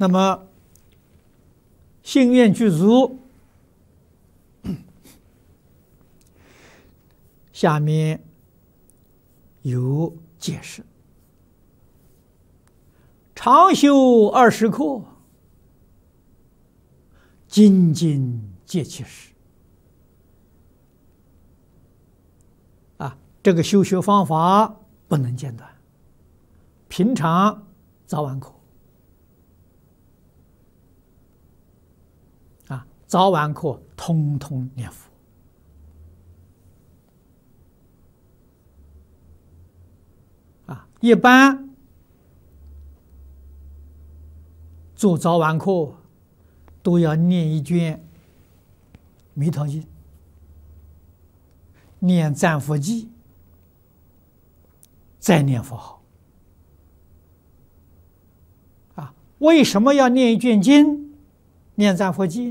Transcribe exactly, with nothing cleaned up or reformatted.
那么信愿具足，下面有解释：常修二十课，精进戒其事。啊，这个修学方法不能间断，平常早晚课。 早晚课通通念佛啊！一般做早晚课都要念一卷《弥陀经》，念赞佛记，再念佛号啊！为什么要念一卷经，念赞佛记？